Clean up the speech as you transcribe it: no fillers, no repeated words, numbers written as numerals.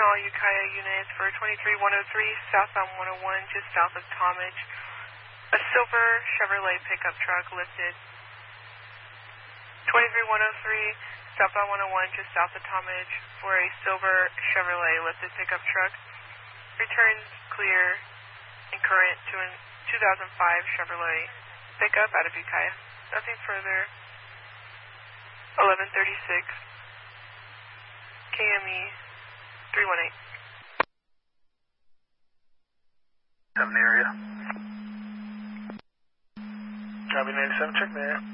all Ukiah units for 23103 southbound 101 just south of Talmadge. A silver Chevrolet pickup truck lifted. 23103 southbound 101 just south of Talmadge for a silver Chevrolet lifted pickup truck. Returns clear and current to a 2005 Chevrolet pickup out of Ukiah. Nothing further. 1136 KME 318. Have an area. Copy 97, check there.